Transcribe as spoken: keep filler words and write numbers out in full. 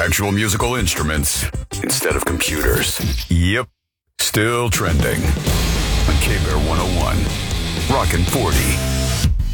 Actual musical instruments instead of computers. Yep. Still trending on K-Bear one oh one. Rockin' forty.